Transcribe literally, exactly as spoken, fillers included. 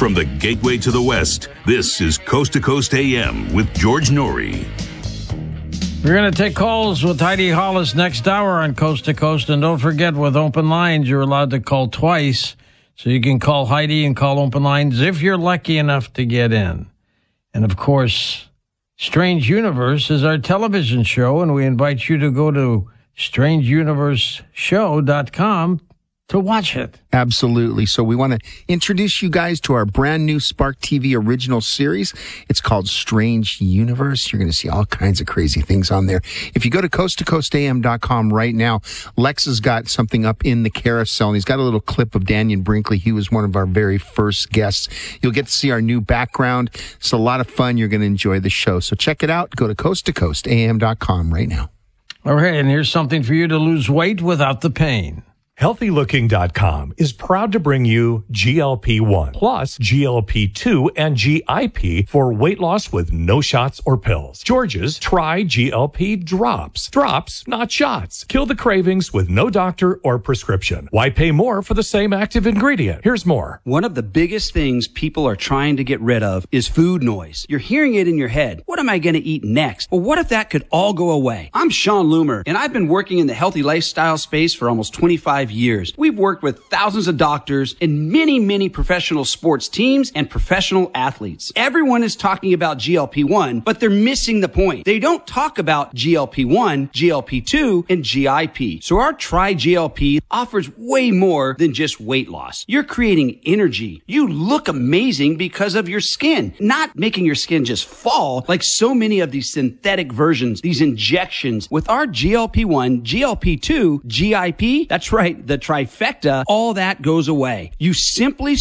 From the gateway to the West, this is Coast to Coast A M with George Norrie. We're going to take calls with Heidi Hollis next hour on Coast to Coast. And don't forget, with open lines, you're allowed to call twice. So you can call Heidi and call open lines if you're lucky enough to get in. And, of course, Strange Universe is our television show, and we invite you to go to strange universe show dot com to watch it. Absolutely. So we want to introduce you guys to our brand new Spark T V original series. It's called Strange Universe. You're going to see all kinds of crazy things on there. If you go to coast to coast a m dot com right now, Lex has got something up in the carousel, and he's got a little clip of Daniel Brinkley. He was one of our very first guests. You'll get to see our new background. It's a lot of fun. You're going to enjoy the show. So check it out. Go to coast to coast a m dot com right now. All right, and here's something for you to lose weight without the pain. healthy looking dot com is proud to bring you G L P one plus G L P two and G I P for weight loss with no shots or pills. George's Try G L P Drops. Drops, not shots. Kill the cravings with no doctor or prescription. Why pay more for the same active ingredient? Here's more. One of the biggest things people are trying to get rid of is food noise. You're hearing it in your head. What am I going to eat next? Well, what if that could all go away? I'm Sean Loomer, and I've been working in the healthy lifestyle space for almost twenty-five years. We've worked with thousands of doctors and many, many professional sports teams and professional athletes. Everyone is talking about G L P one, but they're missing the point. They don't talk about G L P one, G L P two, and G I P. So our Try G L P offers way more than just weight loss. You're creating energy. You look amazing because of your skin, not making your skin just fall like so many of these synthetic versions, these injections. With our G L P one, G L P two, G I P, that's right, the trifecta, all that goes away. You simply